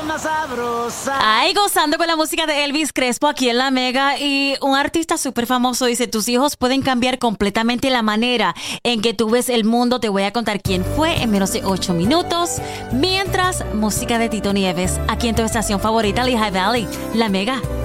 más sabrosa. Ay, gozando con la música de Elvis Crespo aquí en La Mega. Y un artista súper famoso dice, tus hijos pueden cambiar completamente la manera en que tú ves el mundo. Te voy a contar quién fue en menos de 8 minutos. Mientras, música de Tito Nieves, aquí en tu estación favorita, Lehigh Valley, La Mega.